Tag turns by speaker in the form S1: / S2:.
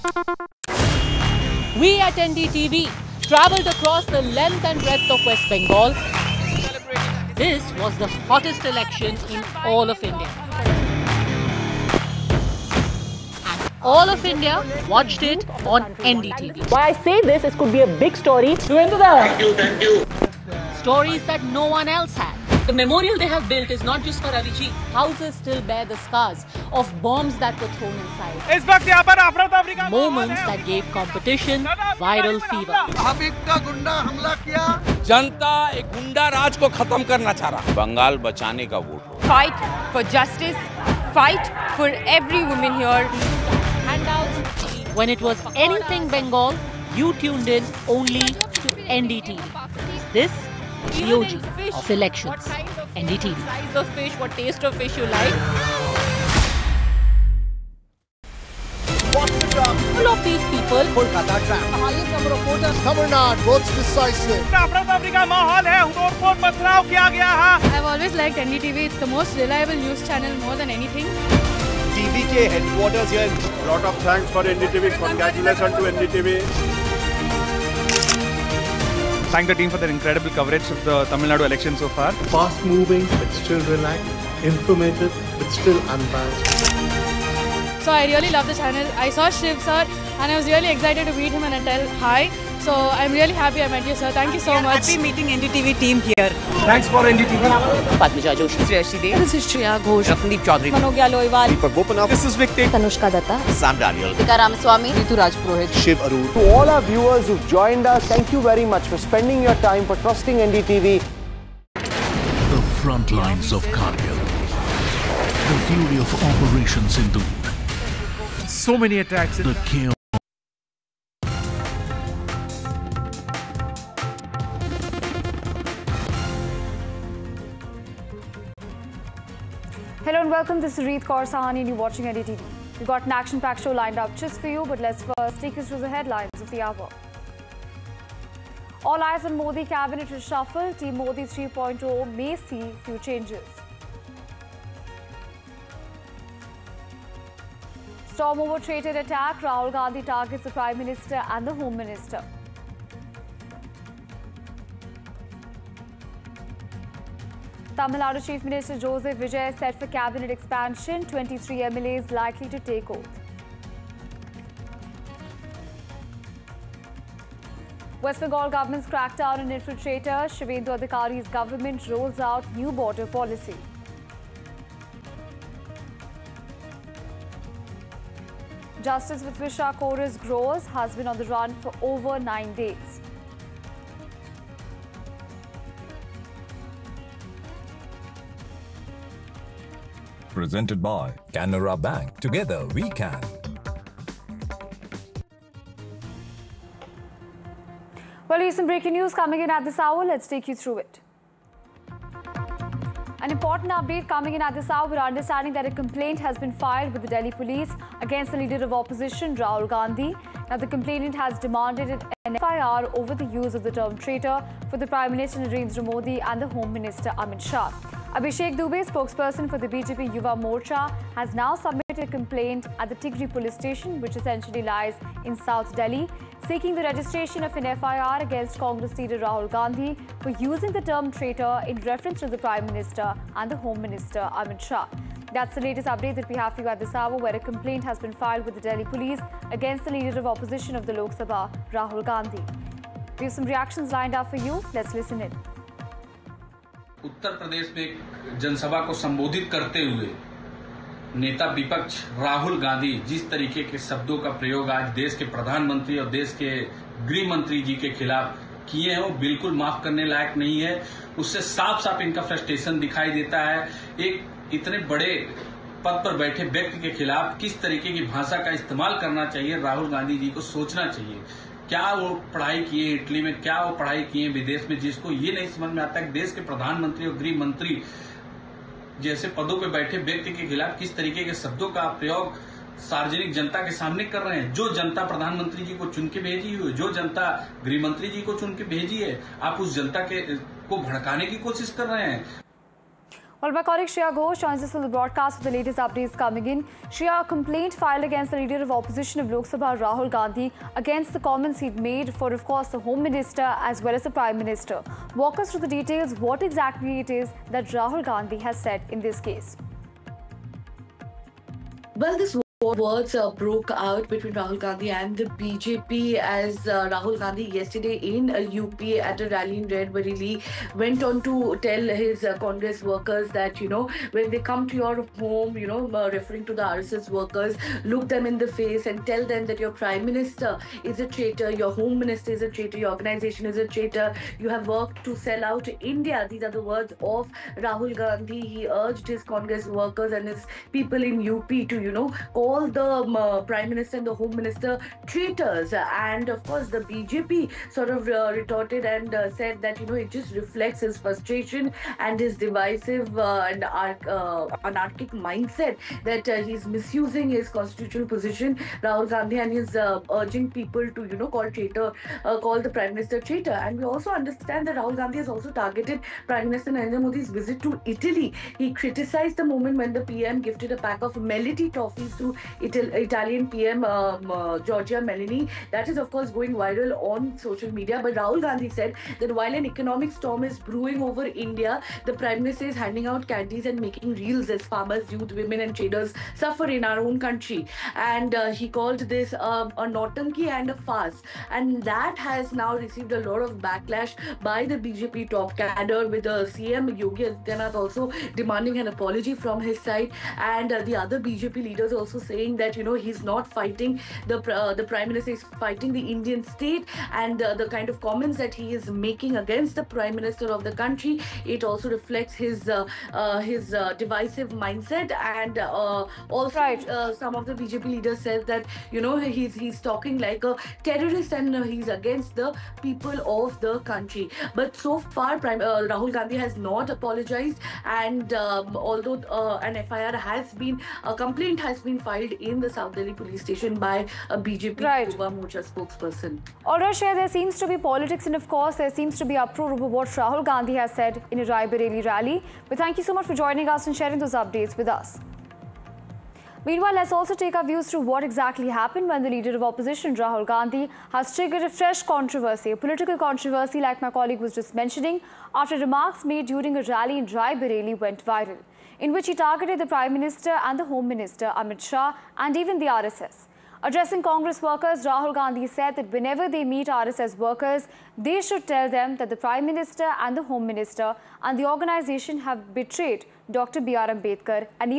S1: We at NDTV travelled across the length and breadth of West Bengal. This was the hottest election in all of India. And all of India watched it on NDTV.
S2: Why I say this, it could be a big story.
S3: Thank you.
S1: Stories that no one else had. The memorial they have built is not just for Raviji. Houses still bear the scars of bombs that were thrown inside. Moments that gave competition viral fever.
S4: जनता एक गुंडा राज को खत्म करना चाह रहा।
S5: बंगाल बचाने का vote.
S6: Fight for justice, fight for every woman here.
S1: Handouts. When it was anything Bengal, you tuned in only to NDTV. This is the OG of elections. NDTV.
S6: Size of fish, what taste of fish you like.
S1: All of these people,
S7: Kolkata trap. The highest number of voters. Tamil Nadu votes decisive.
S8: I've always liked NDTV. It's the most reliable news channel more than anything.
S9: TVK headquarters here.
S10: Lot of thanks for NDTV. Congratulations to NDTV.
S11: Thank the team for their incredible coverage of the Tamil Nadu election so far.
S12: Fast moving but still relaxed, informative but still unbiased.
S8: So I really love the channel. I saw Shiv sir and I was really excited to meet him and tell hi. So I'm really happy I met you, sir. Thank you so much.
S6: Happy meeting NDTV team here.
S11: Thanks for NDTV.
S1: Padmija Joshi,
S6: Sriyashi Dev.
S8: This is Shreya Ghosh.
S6: Ramandeep Chaudhary.
S8: Manogya Loiwal.
S9: Deepak Bopanath.
S11: This is Victor.
S2: Tanushka Datta.
S9: Sam Daniel.
S6: Tika Ramaswamy. Ritu Rajpurohit.
S9: Shiv Arur.
S7: To all our viewers who've joined us, thank you very much for spending your time, for trusting NDTV.
S13: The front lines of Kargil. The fury of Operation Sindoor.
S11: So many attacks.
S13: The chaos.
S8: Hello and welcome. This is Reet Kaur Sahani and you're watching NDTV. We've got an action-packed show lined up just for you, but let's first take you through the headlines of the hour. All eyes on Modi cabinet reshuffle. Team Modi 3.0 may see few changes. Storm over traitor attack. Rahul Gandhi targets the Prime Minister and the Home Minister. Tamil Nadu Chief Minister Joseph Vijay set for cabinet expansion. 23 MLAs likely to take oath. West Bengal government's crackdown on infiltrator. Shivendu Adhikari's government rolls out new border policy. Justice with Trisha chorus grows. Husband on the run for over 9 days.
S14: Presented by Canara Bank. Together we can.
S8: Well, recent breaking news coming in at this hour. Let's take you through it. An important update coming in at this hour. We're understanding that a complaint has been filed with the Delhi police against the leader of opposition, Rahul Gandhi. Now, the complainant has demanded an FIR over the use of the term traitor for the Prime Minister Narendra Modi and the Home Minister Amit Shah. Abhishek Dubey, spokesperson for the BJP Yuva Morcha, has now submitted a complaint at the Tigri police station, which essentially lies in South Delhi, seeking the registration of an FIR against Congress leader Rahul Gandhi for using the term traitor in reference to the Prime Minister and the Home Minister Amit Shah. That's the latest update that we have for you at this hour, where a complaint has been filed with the Delhi police against the leader of opposition of the Lok Sabha, Rahul Gandhi. We have some reactions lined up for you. Let's listen in.
S15: Uttar Pradesh में एक जनसभा को संबोधित करते हुए नेता विपक्ष राहुल गांधी जिस तरीके के शब्दों का प्रयोग आज देश के प्रधानमंत्री और देश के गृह मंत्री जी के खिलाफ किए हैं, वो बिल्कुल माफ करने लायक नहीं है। उससे साफ साफ इनका फ्रस्ट्रेशन दिखाई देता है। एक इतने बड़े पद पर बैठे व्यक्ति के खिलाफ किस तरीके की भाषा का इस्तेमाल करना चाहिए, राहुल गांधी जी को सोचना चाहिए। क्या वो पढ़ाई किए इटली में, क्या वो पढ़ाई किए विदेश में, जिसको ये नहीं समझ में आता कि देश के प्रधानमंत्री और गृह मंत्री जैसे पदों पे बैठे व्यक्ति के खिलाफ किस तरीके के शब्दों का प्रयोग सार्वजनिक जनता के सामने कर रहे हैं। जो जनता प्रधानमंत्री जी को चुन के भेजी हुई, जो जनता गृह मंत्री जी को चुन के भेजी है, आप उस जनता के को भड़काने की कोशिश कर रहे हैं।
S8: Well, my colleague Shreya Ghosh joins us for the broadcast with the latest updates coming in. Shreya, a complaint filed against the leader of opposition of Lok Sabha, Rahul Gandhi, against the comments he'd made for, of course, the Home Minister as well as the Prime Minister. Walk us through the details, what exactly it is that Rahul Gandhi has said in this case.
S16: Well, this words broke out between Rahul Gandhi and the BJP as Rahul Gandhi yesterday in UP at a rally in Red Bareilly went on to tell his Congress workers that, when they come to your home, referring to the RSS workers, look them in the face and tell them that your Prime Minister is a traitor, your Home Minister is a traitor, your organization is a traitor, you have worked to sell out India. These are the words of Rahul Gandhi. He urged his Congress workers and his people in UP to, call the Prime Minister and the Home Minister traitors. And of course, the BJP sort of retorted and said that, it just reflects his frustration and his divisive and anarchic mindset, that he's misusing his constitutional position, Rahul Gandhi, and he's urging people to, call the Prime Minister traitor. And we also understand that Rahul Gandhi has also targeted Prime Minister Narendra Modi's visit to Italy. He criticized the moment when the PM gifted a pack of Melody toffees to Italian PM Giorgia Meloni. That is, of course, going viral on social media. But Rahul Gandhi said that while an economic storm is brewing over India, the Prime Minister is handing out candies and making reels as farmers, youth, women and traders suffer in our own country. And he called this a nautanki and a farce. And that has now received a lot of backlash by the BJP top cadre, with the CM Yogi Adityanath also demanding an apology from his side, and the other BJP leaders also saying that he's not fighting the Prime Minister, is fighting the Indian state, and the kind of comments that he is making against the Prime Minister of the country, it also reflects his divisive mindset. And also some of the BJP leaders said that he's talking like a terrorist and he's against the people of the country. But so far Rahul Gandhi has not apologized, and although an FIR has been, a complaint has been filed in the South Delhi police station by a BJP Yuva Morcha spokesperson.
S8: Alright, Shreya, there seems to be politics, and of course there seems to be uproar over what Rahul Gandhi has said in a Rai Bareilly rally. But thank you so much for joining us and sharing those updates with us. Meanwhile, let's also take our views through what exactly happened when the leader of opposition, Rahul Gandhi, has triggered a fresh controversy, a political controversy like my colleague was just mentioning, after remarks made during a rally in Rai Bareilly went viral, in which he targeted the Prime Minister and the Home Minister, Amit Shah, and even the RSS. Addressing Congress workers, Rahul Gandhi said that whenever they meet RSS workers, they should tell them that the Prime Minister and the Home Minister and the organization have betrayed Dr. B.R. Ambedkar and even